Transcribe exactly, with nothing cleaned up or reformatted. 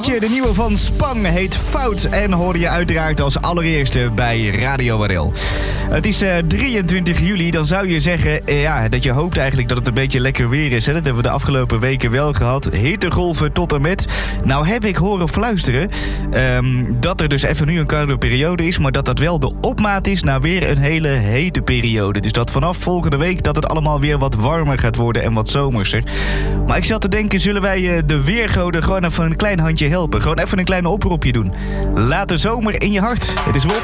liedje, de nieuwe van Spang, heet Fout en hoorde je uiteraard als allereerste bij Radio R L. Het is uh, drieëntwintig juli, dan zou je zeggen uh, ja, dat je hoopt eigenlijk dat het een beetje lekker weer is. Hè? Dat hebben we de afgelopen weken wel gehad. Hittegolven tot en met. Nou heb ik horen fluisteren um, dat er dus even nu een koude periode is, maar dat dat wel de opmaat is naar weer een hele hete periode. Dus dat vanaf volgende week dat het allemaal weer wat warmer gaat worden en wat zomerser. Maar ik zat te denken, zullen wij uh, de weergoden gewoon even een klein handje helpen? Gewoon even een klein oproepje doen. Laat de zomer in je hart. Het is Wolt.